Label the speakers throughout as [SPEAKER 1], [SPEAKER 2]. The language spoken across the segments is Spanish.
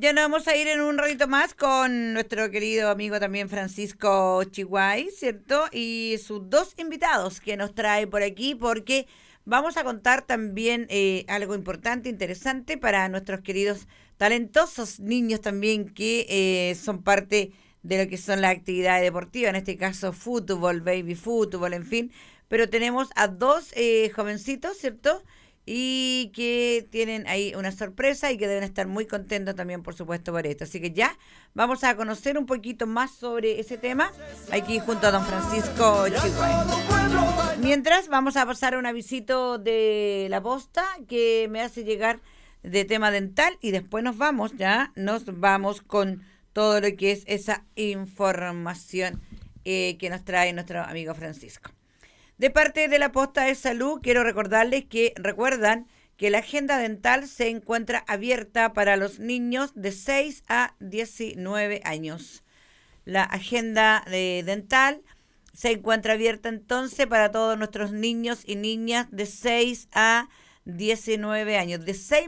[SPEAKER 1] Ya nos vamos a ir en un ratito más con nuestro querido amigo también Francisco Chiguay, ¿cierto? Y sus dos invitados que nos trae por aquí, porque vamos a contar también algo importante, interesante para nuestros queridos talentosos niños también que son parte de lo que son las actividades deportivas, en este caso fútbol, baby fútbol, en fin. Pero tenemos a dos jovencitos, ¿cierto? Y que tienen ahí una sorpresa y que deben estar muy contentos también, por supuesto, por esto. Así que ya vamos a conocer un poquito más sobre ese tema aquí junto a don Francisco Chihuahua. Mientras vamos a pasar a una visita de la posta que me hace llegar de tema dental y después nos vamos con todo lo que es esa información que nos trae nuestro amigo Francisco. De parte de la Posta de Salud, quiero recordarles que recuerdan que la agenda dental se encuentra abierta para los niños de 6 a 19 años. La agenda dental se encuentra abierta entonces para todos nuestros niños y niñas de 6 a 19 años, de 6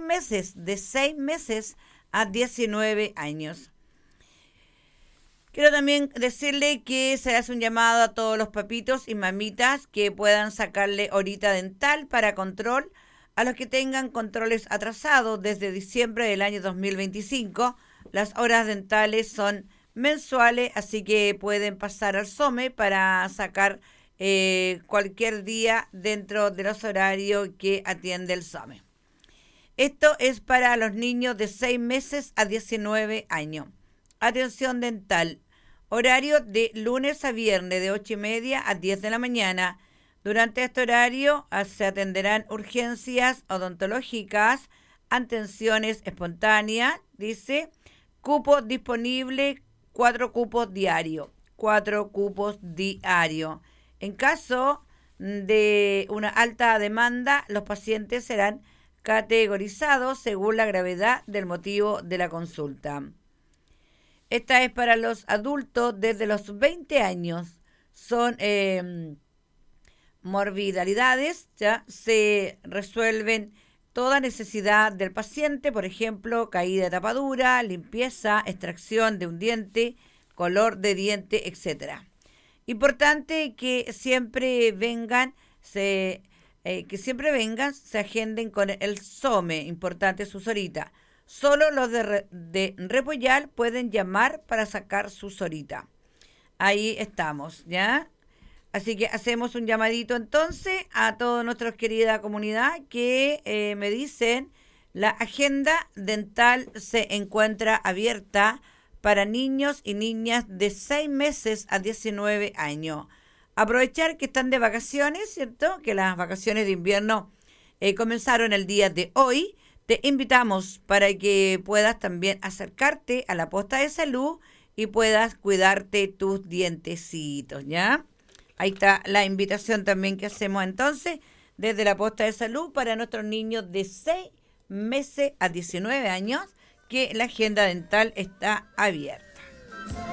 [SPEAKER 1] meses a 19 años. Quiero también decirle que se hace un llamado a todos los papitos y mamitas que puedan sacarle horita dental para control a los que tengan controles atrasados desde diciembre del año 2025. Las horas dentales son mensuales, así que pueden pasar al SOME para sacar cualquier día dentro de los horarios que atiende el SOME. Esto es para los niños de 6 meses a 19 años. Atención dental. Horario de lunes a viernes de 8:30 a 10 de la mañana. Durante este horario se atenderán urgencias odontológicas, atenciones espontáneas, dice, cupo disponible, 4 cupos diarios. 4 cupos diarios. En caso de una alta demanda, los pacientes serán categorizados según la gravedad del motivo de la consulta. Esta es para los adultos desde los 20 años. Son morbidalidades, ya se resuelven toda necesidad del paciente, por ejemplo, caída de tapadura, limpieza, extracción de un diente, color de diente, etc. Importante que siempre vengan, se agenden con el SOME, importante sus horitas. Solo los de Repollal pueden llamar para sacar su horita. Ahí estamos, ¿ya? Así que hacemos un llamadito entonces a toda nuestra querida comunidad que me dicen la agenda dental se encuentra abierta para niños y niñas de 6 meses a 19 años. Aprovechar que están de vacaciones, ¿cierto? Que las vacaciones de invierno comenzaron el día de hoy. Te invitamos para que puedas también acercarte a la Posta de Salud y puedas cuidarte tus dientecitos, ¿ya? Ahí está la invitación también que hacemos entonces desde la Posta de Salud para nuestros niños de 6 meses a 19 años, que la agenda dental está abierta.